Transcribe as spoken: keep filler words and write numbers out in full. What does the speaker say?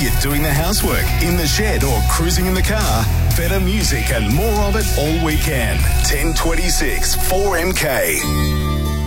you're doing the housework, in the shed or cruising in the car, better music and more of it all weekend. ten twenty-six four M K.